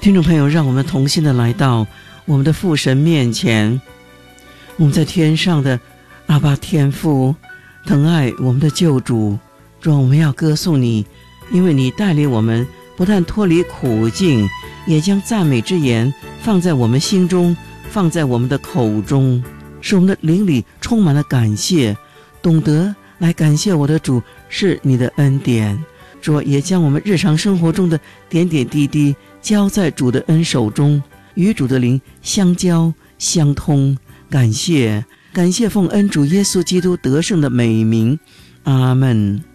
听众朋友，让我们同心的来到我们的父神面前。我们在天上的阿爸天父，疼爱我们的救主，主，我们要歌颂你，因为你带领我们不但脱离苦境，也将赞美之言放在我们心中，放在我们的口中，使我们的灵里充满了感谢，懂得来感谢我的主是你的恩典。主，也将我们日常生活中的点点滴滴交在主的恩手中，与主的灵相交相通。感谢奉恩主耶稣基督得胜的美名，阿们。